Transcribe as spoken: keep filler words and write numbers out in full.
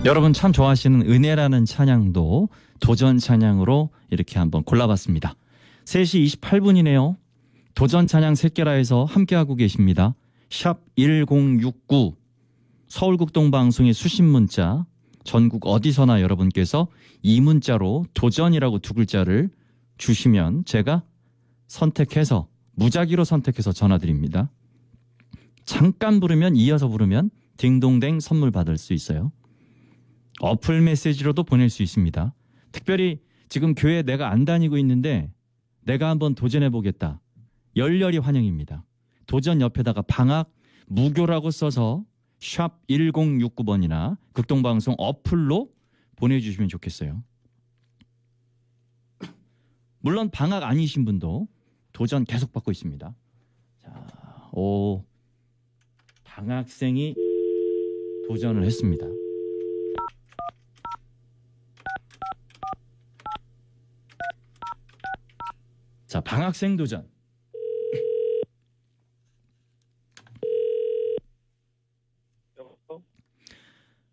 여러분 참 좋아하시는 은혜라는 찬양도 도전 찬양으로 이렇게 한번 골라봤습니다. 세 시 이십팔 분이네요. 도전 찬양 새끼라에서 함께하고 계십니다. 샵 일공육구 서울국동방송의 수신 문자, 전국 어디서나 여러분께서 이 문자로 도전이라고 두 글자를 주시면 제가 선택해서 무작위로 선택해서 전화드립니다. 잠깐 부르면 이어서 부르면 딩동댕 선물 받을 수 있어요. 어플 메시지로도 보낼 수 있습니다. 특별히 지금 교회 내가 안 다니고 있는데 내가 한번 도전해보겠다. 열렬히 환영입니다. 도전 옆에다가 방학 무교라고 써서 샵 일공육구 번이나 극동방송 어플로 보내주시면 좋겠어요. 물론 방학 아니신 분도 도전 계속 받고 있습니다. 자, 오, 방학생이 도전을 했습니다. 자, 방학생 도전.